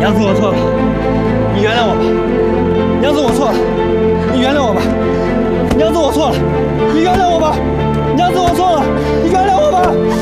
娘子，我错了，你原谅我吧。娘子，我错了，你原谅我吧。娘子，我错了，你原谅我吧。娘子，我错了，你原谅我吧。